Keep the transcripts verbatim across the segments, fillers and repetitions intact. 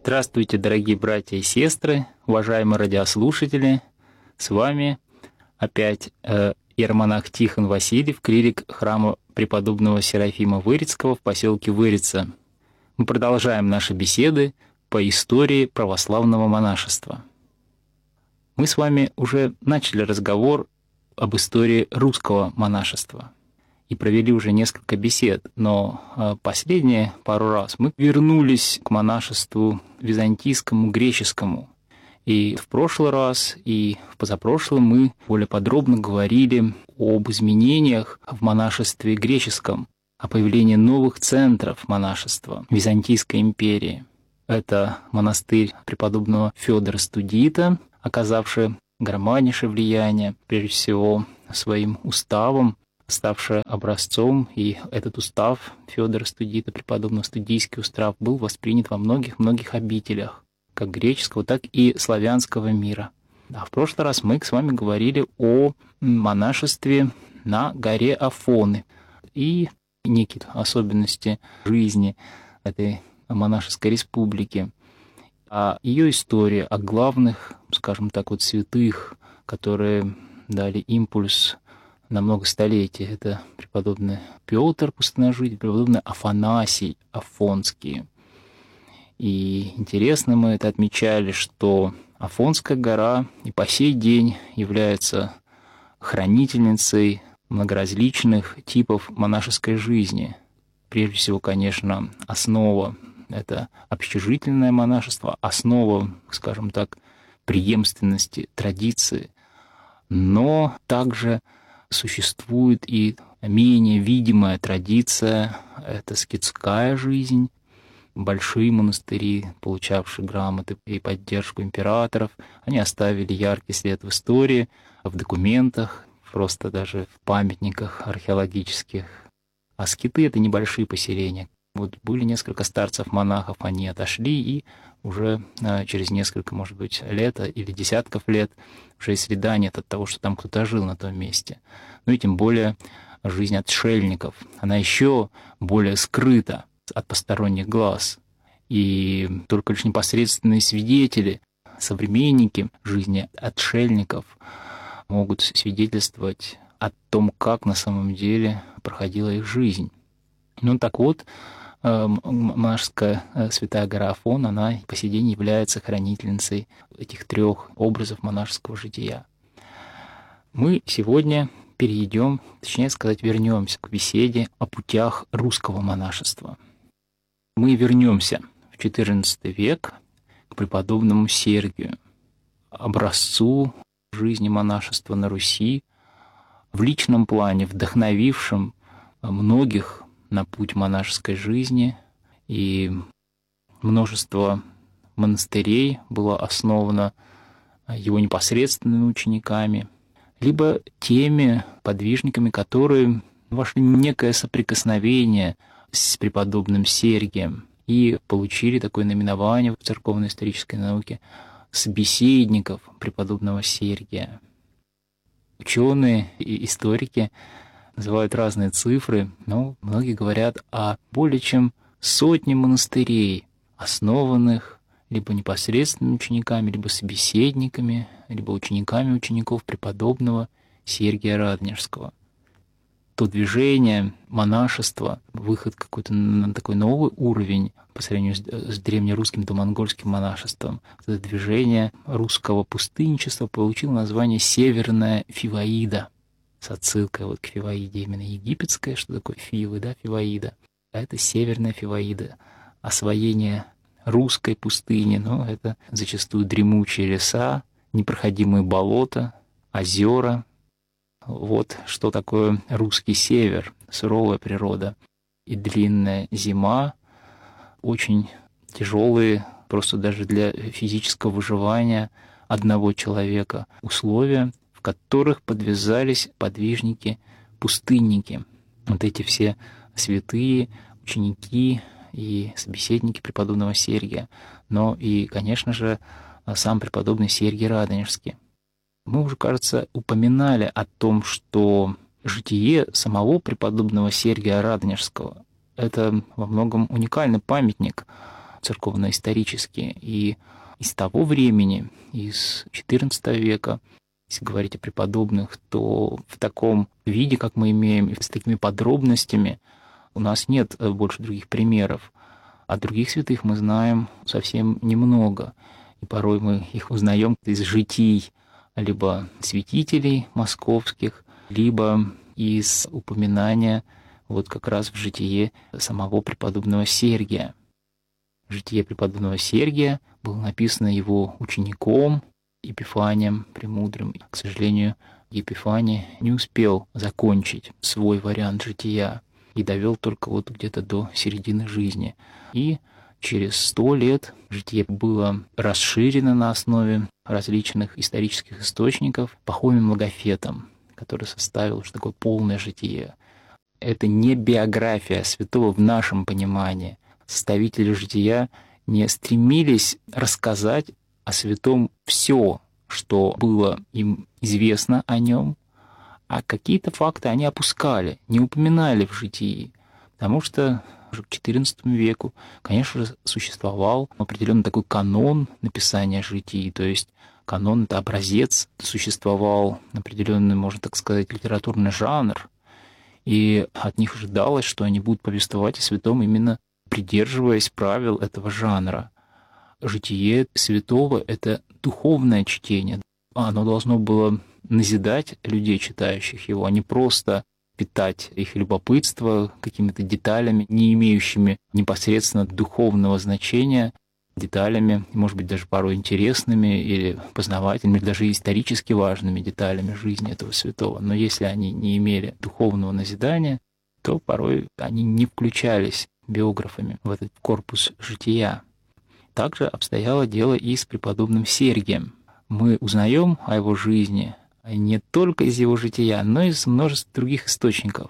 Здравствуйте, дорогие братья и сестры, уважаемые радиослушатели. С вами опять э, иеромонах Тихон Васильев, клирик храма преподобного Серафима Вырицкого в поселке Вырица. Мы продолжаем наши беседы по истории православного монашества. Мы с вами уже начали разговор об истории русского монашества и провели уже несколько бесед, но последние пару раз мы вернулись к монашеству византийскому, греческому. И в прошлый раз, и в позапрошлом мы более подробно говорили об изменениях в монашестве греческом, о появлении новых центров монашества в Византийской империи. Это монастырь преподобного Фёдора Студита, оказавший громаднейшее влияние, прежде всего, своим уставом, ставший образцом, и этот устав Фёдора Студита, преподобного Студийский устав, был воспринят во многих-многих обителях, как греческого, так и славянского мира. А в прошлый раз мы с вами говорили о монашестве на горе Афоны и некие особенности жизни этой монашеской республики, о ее истории, о главных, скажем так, вот святых, которые дали импульс на много столетий. Это преподобный Петр Пустыножитель, преподобный Афанасий Афонский. И интересно, мы это отмечали, что Афонская гора и по сей день является хранительницей многоразличных типов монашеской жизни. Прежде всего, конечно, основа — это общежительное монашество, основа, скажем так, преемственности, традиции. Но также существует и менее видимая традиция — это скитская жизнь. Большие монастыри, получавшие грамоты и поддержку императоров, они оставили яркий след в истории, в документах, просто даже в памятниках археологических. А скиты — это небольшие поселения. Вот были несколько старцев-монахов, они отошли, и уже а, через несколько, может быть, лет или десятков лет уже и следа нет от того, что там кто-то жил на том месте. Ну и тем более жизнь отшельников, она еще более скрыта от посторонних глаз. И только лишь непосредственные свидетели, современники жизни отшельников могут свидетельствовать о том, как на самом деле проходила их жизнь. Ну так вот, монашеская святая гора Афон, она по сей день является хранительницей этих трех образов монашеского жития. Мы сегодня перейдем, точнее сказать, вернемся к беседе о путях русского монашества. Мы вернемся в четырнадцатый век к преподобному Сергию, образцу жизни монашества на Руси, в личном плане вдохновившим многих на путь монашеской жизни, и множество монастырей было основано его непосредственными учениками, либо теми подвижниками, которые вошли в некое соприкосновение с преподобным Сергием и получили такое наименование в церковно-исторической науке собеседников преподобного Сергия. Ученые и историки называют разные цифры, но многие говорят о более чем сотне монастырей, основанных либо непосредственными учениками, либо собеседниками, либо учениками учеников преподобного Сергия Радонежского. То движение монашества, выход какой-то на такой новый уровень по сравнению с, с древнерусским домонгольским монашеством, это движение русского пустынничества получило название «Северная Фиваида», с отсылкой вот к Фиваиде именно египетская, что такое Фивы, да, Фиваида. А это Северная Фиваида, освоение русской пустыни, но это зачастую дремучие леса, непроходимые болота, озера. Вот что такое русский север, суровая природа и длинная зима, очень тяжелые, просто даже для физического выживания одного человека условия, в которых подвязались подвижники, пустынники. Вот эти все святые, ученики и собеседники преподобного Сергия, но и, конечно же, сам преподобный Сергий Радонежский. Мы уже, кажется, упоминали о том, что житие самого преподобного Сергия Радонежского — это во многом уникальный памятник церковно-исторические. И из того времени, из четырнадцатого века, если говорить о преподобных, то в таком виде, как мы имеем, с такими подробностями, у нас нет больше других примеров. А других святых мы знаем совсем немного. И порой мы их узнаем из житий либо святителей московских, либо из упоминания вот как раз в житие самого преподобного Сергия. Житие преподобного Сергия было написано его учеником Епифанием Премудрым. К сожалению, Епифаний не успел закончить свой вариант жития и довел только вот где-то до середины жизни. И через сто лет житие было расширено на основе различных исторических источников Пахомием Логофетом, который составил уже такое полное житие. Это не биография святого в нашем понимании. Составители жития не стремились рассказать о святом все, что было им известно о нем, а какие-то факты они опускали, не упоминали в житии, потому что уже к четырнадцатому веку, конечно же, существовал определенный такой канон написания житий, то есть канон — это образец, существовал определенный, можно так сказать, литературный жанр, и от них ожидалось, что они будут повествовать о святом именно придерживаясь правил этого жанра. Житие святого — это духовное чтение. Оно должно было назидать людей, читающих его, а не просто питать их любопытство какими-то деталями, не имеющими непосредственно духовного значения, деталями, может быть, даже порой интересными или познавательными, или даже исторически важными деталями жизни этого святого. Но если они не имели духовного назидания, то порой они не включались биографами в этот корпус жития. Также обстояло дело и с преподобным Сергием. Мы узнаем о его жизни не только из его жития, но и из множества других источников.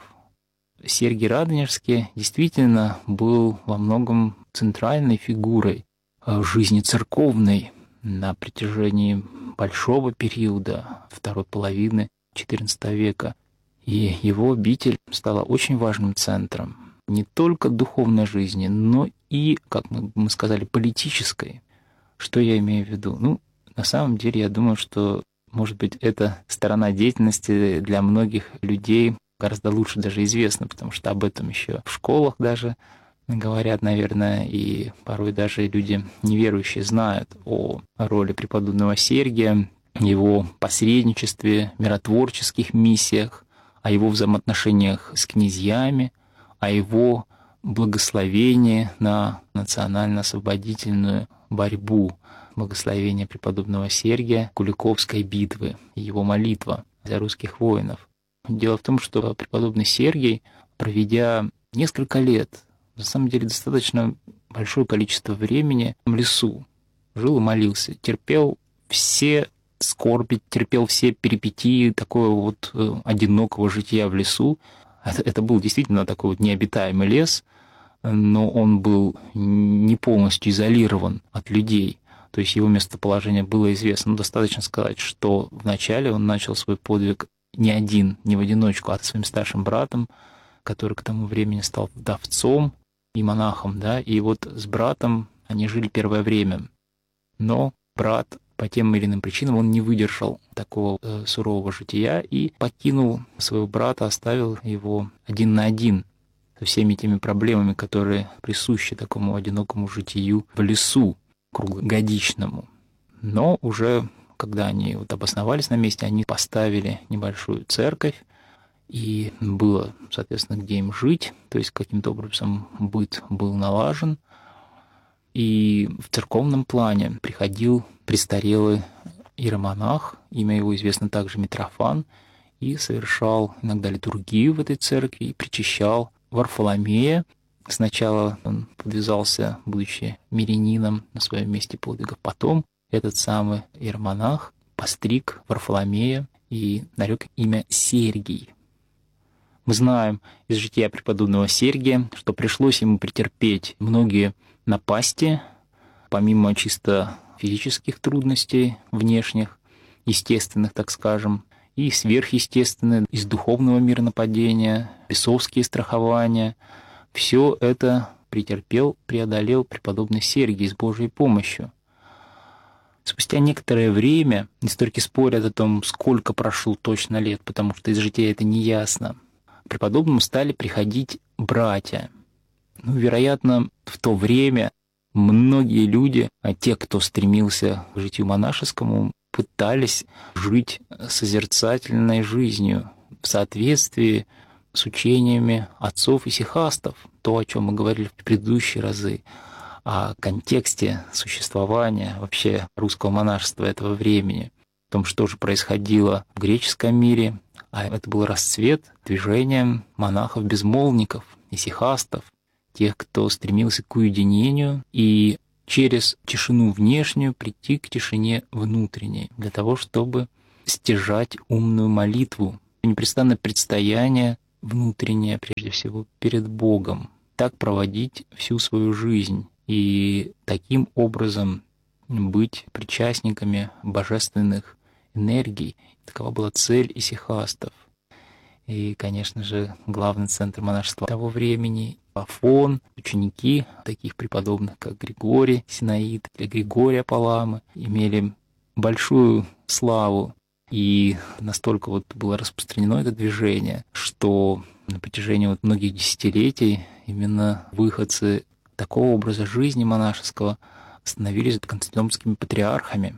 Сергий Радонежский действительно был во многом центральной фигурой жизни церковной на протяжении большого периода, второй половины четырнадцатого века. И его обитель стала очень важным центром не только духовной жизни, но и, как мы сказали, политической. Что я имею в виду? Ну, на самом деле, я думаю, что, может быть, эта сторона деятельности для многих людей гораздо лучше даже известна, потому что об этом еще в школах даже говорят, наверное, и порой даже люди неверующие знают о роли преподобного Сергия, его посредничестве, миротворческих миссиях, о его взаимоотношениях с князьями, о его благословении на национально-освободительную борьбу, благословение преподобного Сергия Куликовской битвы и его молитва за русских воинов. Дело в том, что преподобный Сергий, проведя несколько лет, на самом деле достаточно большое количество времени в лесу, жил и молился, терпел все скорби, терпел все перипетии такого вот одинокого жития в лесу. Это, это был действительно такой вот необитаемый лес, но он был не полностью изолирован от людей. То есть его местоположение было известно. Но достаточно сказать, что вначале он начал свой подвиг не один, не в одиночку, а со своим старшим братом, который к тому времени стал вдовцом и монахом, да, и вот с братом они жили первое время. Но брат по тем или иным причинам он не выдержал такого э, сурового жития и покинул своего брата, оставил его один на один со всеми теми проблемами, которые присущи такому одинокому житию в лесу круглогодичному. Но уже когда они вот обосновались на месте, они поставили небольшую церковь, и было, соответственно, где им жить, то есть каким-то образом быт был налажен. И в церковном плане приходил престарелый иеромонах, имя его известно также Митрофан, и совершал иногда литургию в этой церкви и причащал Варфоломея. Сначала он подвязался, будучи мирянином, на своем месте подвигов. Потом этот самый иеромонах постриг Варфоломея и нарек имя Сергий. Мы знаем из жития преподобного Сергия, что пришлось ему претерпеть многие напасти, помимо чисто физических трудностей внешних, естественных, так скажем, и сверхъестественные, из духовного мира нападения, бесовские страхования. Все это претерпел, преодолел преподобный Сергий с Божьей помощью. Спустя некоторое время, историки спорят о том, сколько прошло точно лет, потому что из жития это не ясно, к преподобному стали приходить братья. Ну, вероятно, в то время многие люди, а те, кто стремился к житию монашескому, пытались жить созерцательной жизнью в соответствии с учениями отцов исихастов, то, о чем мы говорили в предыдущие разы, о контексте существования вообще русского монашества этого времени, о том, что же происходило в греческом мире, а это был расцвет движения монахов-безмолвников, исихастов, тех, кто стремился к уединению и через тишину внешнюю прийти к тишине внутренней, для того, чтобы стяжать умную молитву, непрестанное предстояние внутреннее, прежде всего, перед Богом, так проводить всю свою жизнь и таким образом быть причастниками божественных энергий. Такова была цель исихастов. И, конечно же, главный центр монашества того времени — Афон, ученики таких преподобных, как Григорий Синаид или Григорий Паламы, имели большую славу. И настолько вот было распространено это движение, что на протяжении вот многих десятилетий именно выходцы такого образа жизни монашеского становились константинопольскими патриархами.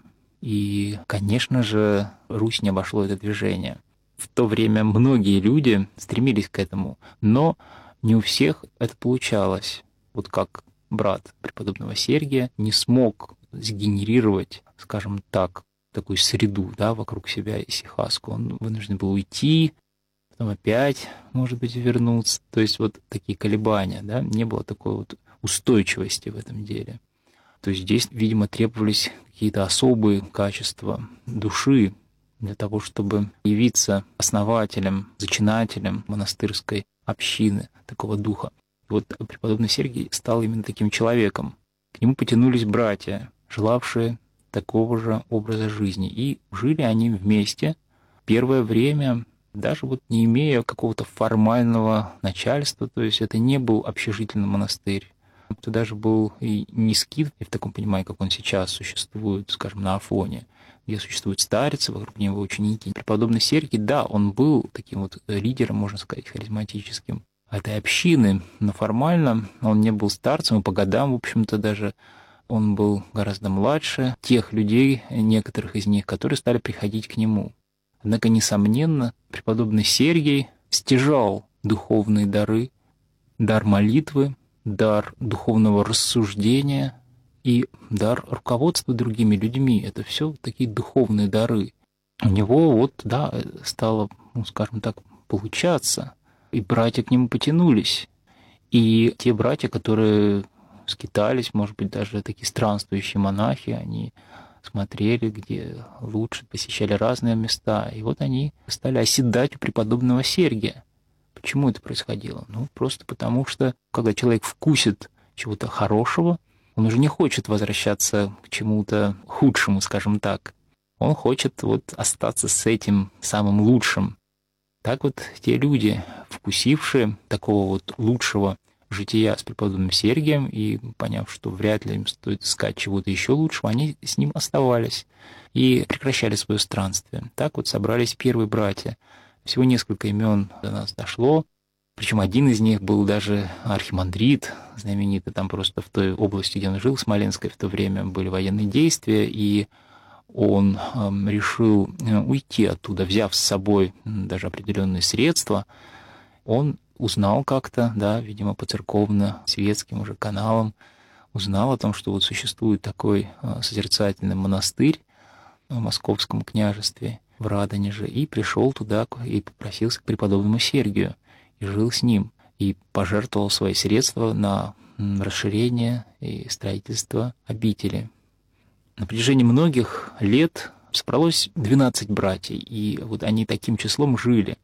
И, конечно же, Русь не обошло это движение. В то время многие люди стремились к этому, но не у всех это получалось. Вот как брат преподобного Сергия не смог сгенерировать, скажем так, такую среду, да, вокруг себя исихасскую. Он вынужден был уйти, потом опять, может быть, вернуться. То есть вот такие колебания, да, не было такой вот устойчивости в этом деле. То есть здесь, видимо, требовались какие-то особые качества души для того, чтобы явиться основателем, зачинателем монастырской общины такого духа. Вот преподобный Сергий стал именно таким человеком. К нему потянулись братья, желавшие такого же образа жизни. И жили они вместе первое время, даже вот не имея какого-то формального начальства, то есть это не был общежительный монастырь. Это даже был и не скит, в таком понимании, как он сейчас существует, скажем, на Афоне, где существуют старицы, вокруг него ученики. Преподобный Сергий, да, он был таким вот лидером, можно сказать, харизматическим этой общины, но формально он не был старцем, и по годам, в общем-то, даже он был гораздо младше тех людей, некоторых из них, которые стали приходить к нему. Однако, несомненно, преподобный Сергий стяжал духовные дары, дар молитвы, дар духовного рассуждения и дар руководства другими людьми. Это все такие духовные дары. У него вот, да, стало, ну, скажем так, получаться, и братья к нему потянулись. И те братья, которые скитались, может быть, даже такие странствующие монахи, они смотрели, где лучше, посещали разные места. И вот они стали оседать у преподобного Сергия. Почему это происходило? Ну, просто потому что, когда человек вкусит чего-то хорошего, он уже не хочет возвращаться к чему-то худшему, скажем так. Он хочет вот остаться с этим самым лучшим. Так вот те люди, вкусившие такого вот лучшего жития с преподобным Сергием и поняв, что вряд ли им стоит искать чего-то еще лучшего, они с ним оставались и прекращали свое странствие. Так вот собрались первые братья. Всего несколько имен до нас дошло, причем один из них был даже архимандрит, знаменитый, там просто в той области, где он жил, Смоленской, в то время были военные действия, и он э, решил уйти оттуда, взяв с собой даже определенные средства. Он узнал как-то, да, видимо, по церковно-светским уже каналам, узнал о том, что вот существует такой э, созерцательный монастырь в Московском княжестве, в Радонеже, и пришел туда и попросился к преподобному Сергию, и жил с ним, и пожертвовал свои средства на расширение и строительство обители. На протяжении многих лет собралось двенадцать братьев, и вот они таким числом жили.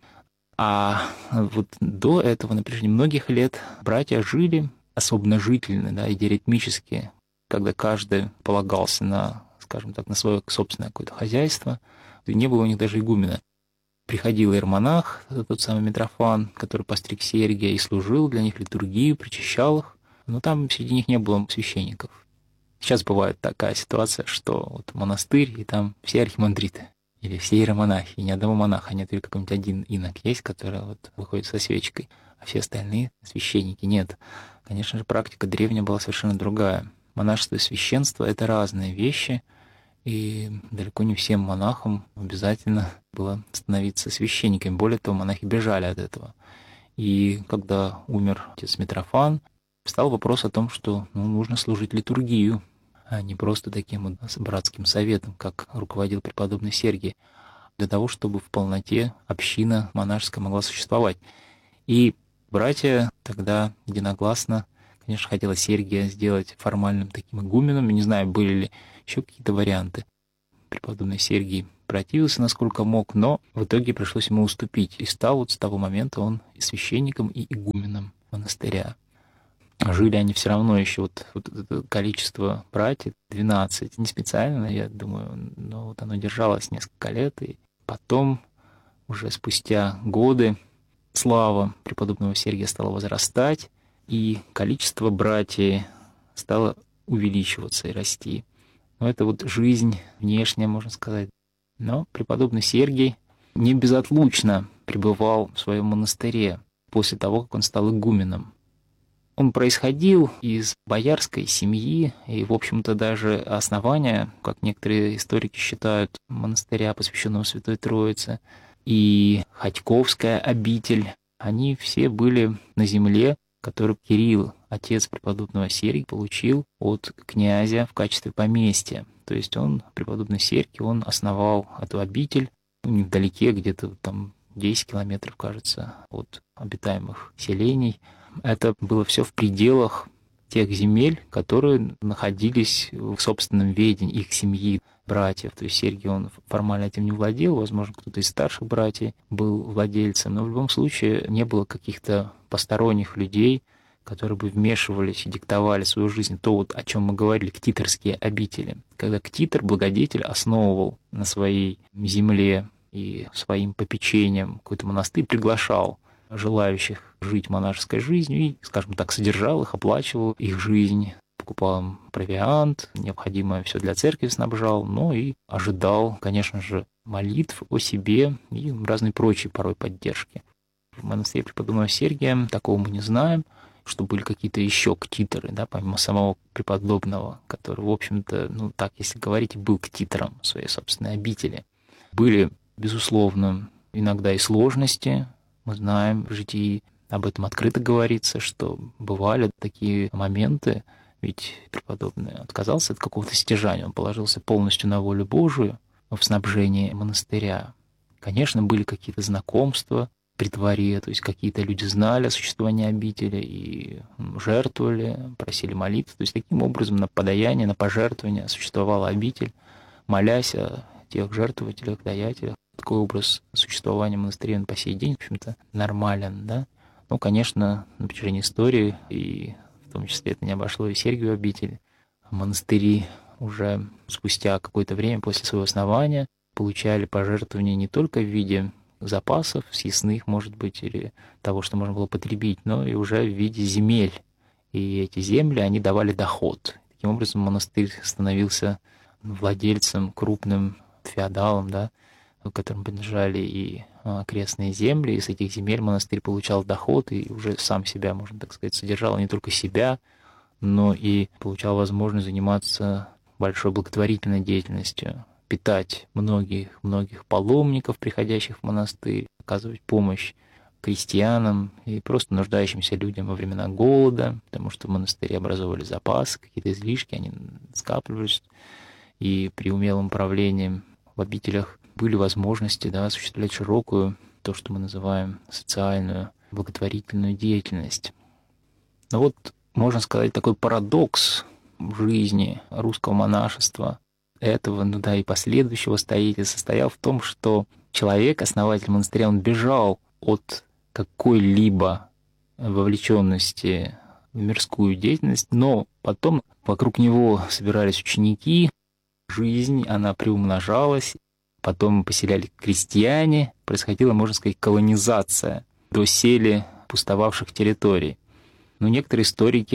А вот до этого, на протяжении многих лет, братья жили особенно жительно, да, и диритмически, когда каждый полагался на, скажем так, на свое собственное какое-то хозяйство, и не было у них даже игумена. Приходил иеромонах, тот самый Митрофан, который постриг Сергия и служил для них литургию, причащал их, но там среди них не было священников. Сейчас бывает такая ситуация, что вот монастырь, и там все архимандриты или все иеромонахи, и ни одного монаха нет, или какой-нибудь один инок есть, который вот выходит со свечкой, а все остальные священники. Нет. Конечно же, практика древняя была совершенно другая. Монашество и священство — это разные вещи, и далеко не всем монахам обязательно было становиться священниками. Более того, монахи бежали от этого. И когда умер отец Митрофан, встал вопрос о том, что ну, нужно служить литургию, а не просто таким вот братским советом, как руководил преподобный Сергий, для того, чтобы в полноте община монашеская могла существовать. И братья тогда единогласно, конечно, хотела Сергия сделать формальным таким игуменом. Не знаю, были ли еще какие-то варианты. Преподобный Сергий противился, насколько мог, но в итоге пришлось ему уступить. И стал вот с того момента он и священником, и игуменом монастыря. Жили они все равно еще, вот, вот это количество братьев, двенадцать, не специально, я думаю, но вот оно держалось несколько лет, и потом, уже спустя годы, слава преподобного Сергия стала возрастать, и количество братьев стало увеличиваться и расти. Но это вот жизнь внешняя, можно сказать. Но преподобный Сергий не безотлучно пребывал в своем монастыре после того, как он стал игуменом. Он происходил из боярской семьи, и, в общем-то, даже основания, как некоторые историки считают, монастыря, посвященного Святой Троице, и Ходьковская обитель, они все были на земле, которую Кирилл, отец преподобного Сергия, получил от князя в качестве поместья. То есть он, преподобный Сергий, он основал эту обитель невдалеке, где-то там десять километров, кажется, от обитаемых селений. Это было все в пределах тех земель, которые находились в собственном ведении их семьи, братьев. То есть Сергий, он формально этим не владел, возможно, кто-то из старших братьев был владельцем, но в любом случае не было каких-то посторонних людей, которые бы вмешивались и диктовали свою жизнь. То, вот, о чем мы говорили, ктиторские обители. Когда ктитор, благодетель, основывал на своей земле и своим попечением какой-то монастырь, приглашал желающих жить монашеской жизнью и, скажем так, содержал их, оплачивал их жизнь, покупал им провиант, необходимое все для церкви снабжал, но и ожидал, конечно же, молитв о себе и разной прочей порой поддержки. В монастыре преподобного Сергия такого мы не знаем, что были какие-то еще ктиторы, да, помимо самого преподобного, который, в общем-то, ну так, если говорить, был ктитором своей собственной обители. Были, безусловно, иногда и сложности. Мы знаем в житии, об этом открыто говорится, что бывали такие моменты, ведь преподобный отказался от какого-то стяжания, он положился полностью на волю Божию в снабжении монастыря. Конечно, были какие-то знакомства при дворе, то есть какие-то люди знали о существовании обители и жертвовали, просили молитв. То есть таким образом на подаяние, на пожертвование существовала обитель, молясь о тех жертвователях, даятелях. Такой образ существования монастыря по сей день, в общем-то, нормален, да. Ну, конечно, на протяжении истории, и в том числе это не обошло и Сергию обитель, монастыри уже спустя какое-то время после своего основания получали пожертвования не только в виде запасов съестных, может быть, или того, что можно было потребить, но и уже в виде земель. И эти земли, они давали доход. Таким образом, монастырь становился владельцем, крупным феодалом, да, которым принадлежали и окрестные земли, и с этих земель монастырь получал доход и уже сам себя, можно так сказать, содержал не только себя, но и получал возможность заниматься большой благотворительной деятельностью, питать многих-многих паломников, приходящих в монастырь, оказывать помощь крестьянам и просто нуждающимся людям во времена голода, потому что в монастыре образовывали запасы, какие-то излишки, они скапливались, и при умелом правлении в обителях были возможности, да, осуществлять широкую, то, что мы называем социальную, благотворительную деятельность. Но вот, можно сказать, такой парадокс в жизни русского монашества, этого, ну да, и последующего строителя, состоял в том, что человек, основатель монастыря, он бежал от какой-либо вовлеченности в мирскую деятельность, но потом вокруг него собирались ученики, жизнь, она приумножалась, потом поселяли крестьяне, происходила, можно сказать, колонизация доселе пустовавших территорий. Но некоторые историки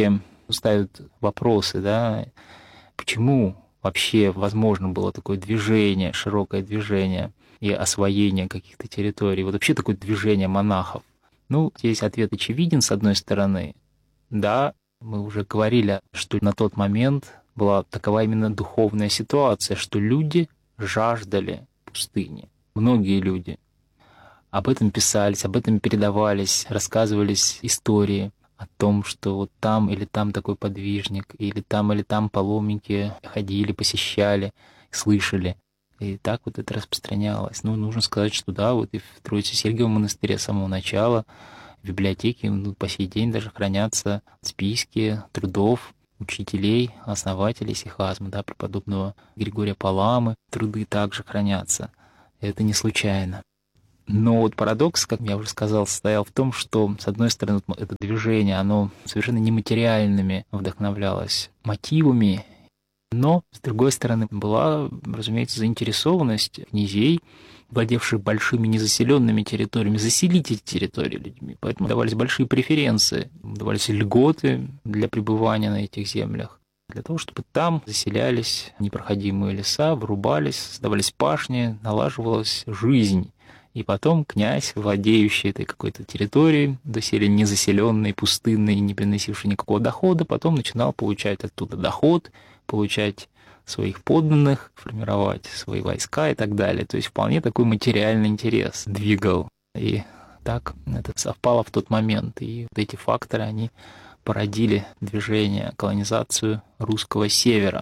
ставят вопросы, да, почему вообще возможно было такое движение, широкое движение и освоение каких-то территорий, вот вообще такое движение монахов. Ну, здесь ответ очевиден, с одной стороны. Да, мы уже говорили, что на тот момент была такова именно духовная ситуация, что люди жаждали пустыни. Многие люди. Об этом писались, об этом передавались, рассказывались истории о том, что вот там или там такой подвижник, или там или там паломники ходили, посещали, слышали. И так вот это распространялось. Ну, нужно сказать, что да, вот и в Троице-Сергиевом монастыре с самого начала в библиотеке, ну, по сей день даже хранятся списки трудов учителей, основателей сихазма, да, преподобного Григория Паламы. Труды также хранятся. Это не случайно. Но вот парадокс, как я уже сказал, состоял в том, что, с одной стороны, это движение, оно совершенно нематериальными вдохновлялось мотивами, но, с другой стороны, была, разумеется, заинтересованность князей, владевших большими незаселенными территориями, заселить эти территории людьми. Поэтому давались большие преференции, давались льготы для пребывания на этих землях, для того, чтобы там заселялись непроходимые леса, вырубались, создавались пашни, налаживалась жизнь. И потом князь, владеющий этой какой-то территорией, доселе незаселенной, пустынной, не приносившей никакого дохода, потом начинал получать оттуда доход, получать своих подданных, формировать свои войска и так далее. То есть вполне такой материальный интерес двигал. И так это совпало в тот момент. И вот эти факторы, они породили движение, колонизацию русского севера.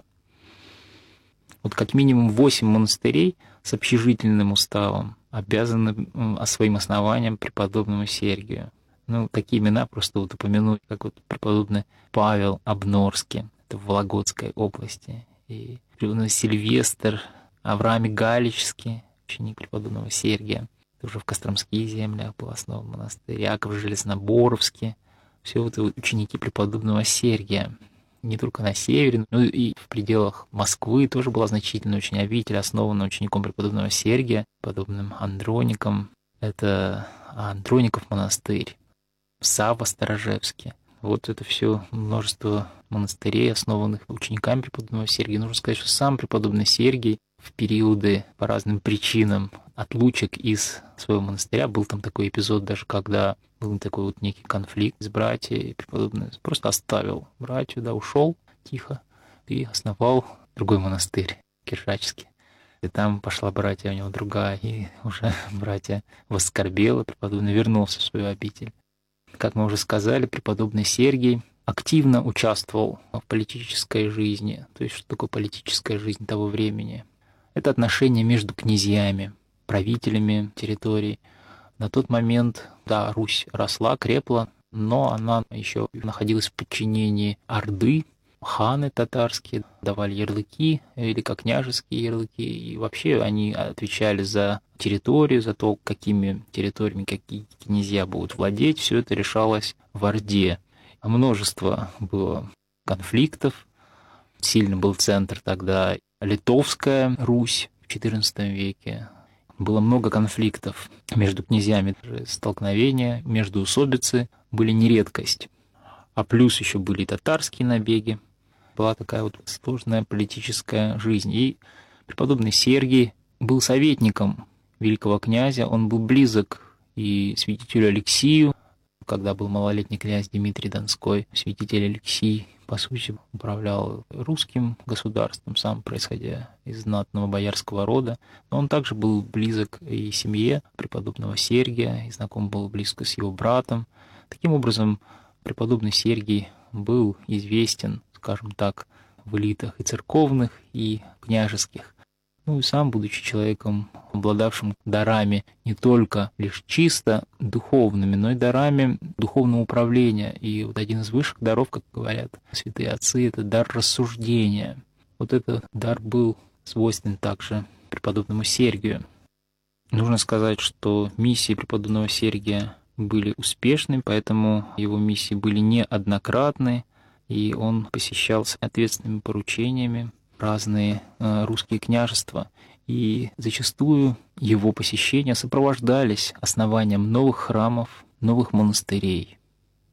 Вот как минимум восемь монастырей с общежительным уставом обязаны своим основанием преподобному Сергию. Ну, такие имена просто вот упомянуть, как вот преподобный Павел Обнорский, это в Вологодской области, и преподобный Сильвестр, Авраам Галичский, ученик преподобного Сергия, это уже в Костромских землях был основан монастырь, Яков Железноборовский, все это ученики преподобного Сергия. Не только на севере, но и в пределах Москвы тоже была значительная очень обитель, основана учеником преподобного Сергия, подобным Андроником. Это Андроников монастырь, Савва Старожевский. Вот это все множество монастырей, основанных учениками преподобного Сергия. Нужно сказать, что сам преподобный Сергий в периоды по разным причинам отлучек из своего монастыря, был там такой эпизод даже, когда был такой вот некий конфликт с братьями, и преподобный просто оставил братью, да, ушел тихо и основал другой монастырь, Киржачский. И там пошла братья у него другая, и уже братья воскорбела, преподобный вернулся в свою обитель. Как мы уже сказали, преподобный Сергий активно участвовал в политической жизни. То есть что такое политическая жизнь того времени? Это отношения между князьями, правителями территорий. На тот момент, да, Русь росла, крепла, но она еще находилась в подчинении Орды. Ханы татарские давали ярлыки, великокняжеские ярлыки, и вообще они отвечали за территорию, за то, какими территориями какие князья будут владеть. Все это решалось в Орде. Множество было конфликтов. Сильный был центр тогда Литовская Русь в четырнадцатом веке. Было много конфликтов между князьями, столкновения, междоусобицы были не редкость. А плюс еще были татарские набеги. Была такая вот сложная политическая жизнь. И преподобный Сергий был советником великого князя, он был близок и святителю Алексию, когда был малолетний князь Дмитрий Донской. Святитель Алексий, по сути, управлял русским государством, сам происходя из знатного боярского рода. Но он также был близок и семье преподобного Сергия, и знаком был близко с его братом. Таким образом, преподобный Сергий был известен, скажем так, в элитах и церковных, и княжеских. Ну и сам, будучи человеком, обладавшим дарами не только лишь чисто духовными, но и дарами духовного управления. И вот один из высших даров, как говорят святые отцы, это дар рассуждения. Вот этот дар был свойственен также преподобному Сергию. Нужно сказать, что миссии преподобного Сергия были успешны, поэтому его миссии были неоднократны, и он посещал с ответственными поручениями разные э, русские княжества, и зачастую его посещения сопровождались основанием новых храмов, новых монастырей.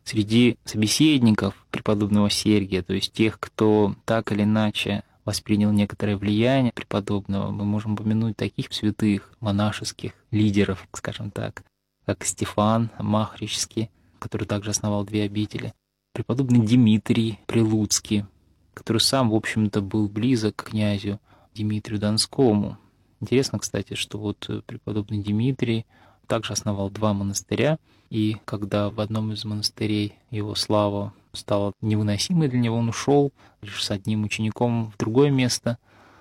Среди собеседников преподобного Сергия, то есть тех, кто так или иначе воспринял некоторое влияние преподобного, мы можем упомянуть таких святых, монашеских лидеров, скажем так, как Стефан Махрический, который также основал две обители, преподобный Димитрий Прилуцкий, который сам, в общем-то, был близок к князю Дмитрию Донскому. Интересно, кстати, что вот преподобный Димитрий также основал два монастыря, и когда в одном из монастырей его слава стала невыносимой для него, он ушел лишь с одним учеником в другое место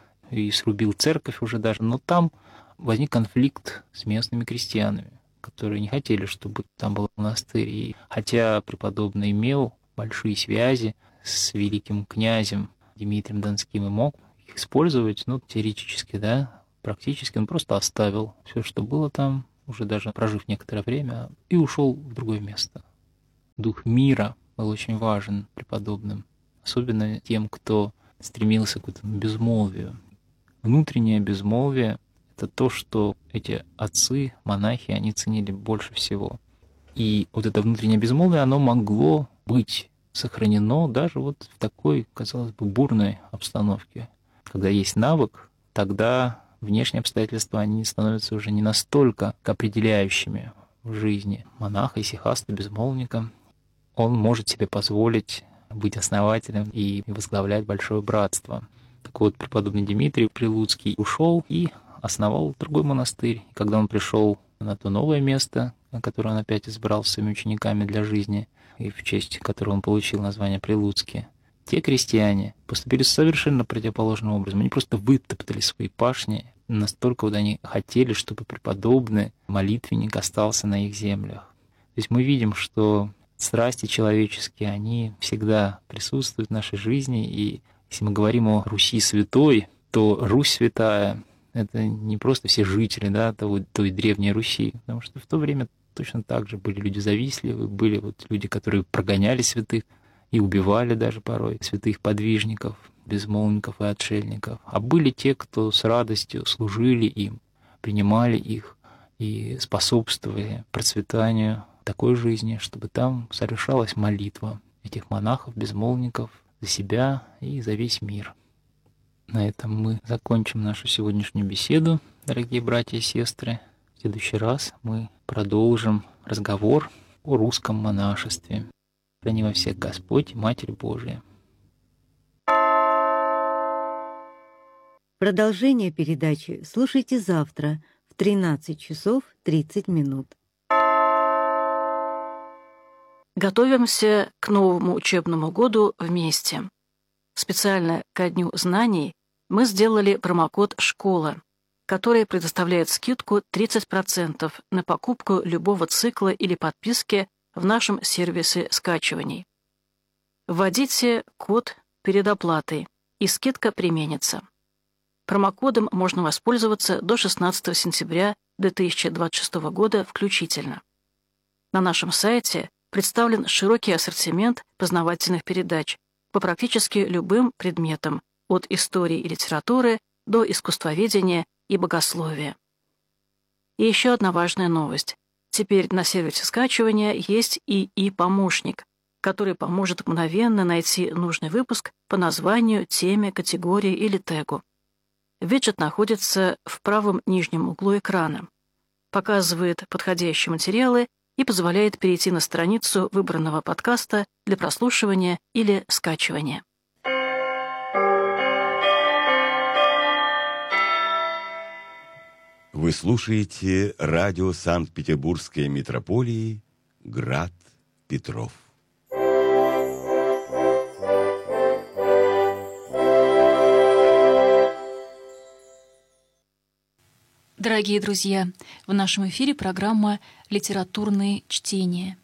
и срубил церковь уже даже, но там возник конфликт с местными крестьянами, которые не хотели, чтобы там был монастырь. И хотя преподобный имел большие связи с великим князем Дмитрием Донским и мог их использовать, ну, теоретически, да, практически он просто оставил все, что было там, уже даже прожив некоторое время, и ушел в другое место. Дух мира был очень важен преподобным, особенно тем, кто стремился к этому безмолвию. Внутреннее безмолвие — это то, что эти отцы, монахи, они ценили больше всего. И вот это внутреннее безмолвие, оно могло быть сохранено даже вот в такой, казалось бы, бурной обстановке. Когда есть навык, тогда внешние обстоятельства, они становятся уже не настолько определяющими в жизни монаха, исихаста, безмолвника. Он может себе позволить быть основателем и возглавлять большое братство. Так вот, преподобный Дмитрий Прилуцкий ушел и основал другой монастырь. И когда он пришел на то новое место, которое он опять избрал своими учениками для жизни, и в честь которого он получил название Прилуцкий, те крестьяне поступили совершенно противоположным образом. Они просто вытоптали свои пашни, настолько вот они хотели, чтобы преподобный молитвенник остался на их землях. То есть мы видим, что страсти человеческие, они всегда присутствуют в нашей жизни, и если мы говорим о Руси святой, то Русь святая — это не просто все жители, да, той, той древней Руси, потому что в то время точно так же были люди завистливые, были вот люди, которые прогоняли святых и убивали даже порой святых подвижников, безмолвников и отшельников. А были те, кто с радостью служили им, принимали их и способствовали процветанию такой жизни, чтобы там совершалась молитва этих монахов, безмолвников за себя и за весь мир. На этом мы закончим нашу сегодняшнюю беседу, дорогие братья и сестры. В следующий раз мы продолжим разговор о русском монашестве. Храни во всех Господь, Матерь Божия. Продолжение передачи слушайте завтра в тринадцать часов тридцать минут. Готовимся к новому учебному году вместе. Специально ко Дню знаний мы сделали промокод «Школа», который предоставляет скидку тридцать процентов на покупку любого цикла или подписки в нашем сервисе скачиваний. Вводите код перед оплатой, и скидка применится. Промокодом можно воспользоваться до шестнадцатого сентября две тысячи двадцать шестого года включительно. На нашем сайте представлен широкий ассортимент познавательных передач по практически любым предметам, от истории и литературы до искусствоведения и богословия. И еще одна важная новость. Теперь на сервисе скачивания есть и и-помощник, который поможет мгновенно найти нужный выпуск по названию, теме, категории или тегу. Виджет находится в правом нижнем углу экрана, показывает подходящие материалы и позволяет перейти на страницу выбранного подкаста для прослушивания или скачивания. Вы слушаете радио Санкт-Петербургской митрополии «Град Петров». Дорогие друзья, в нашем эфире программа «Литературные чтения».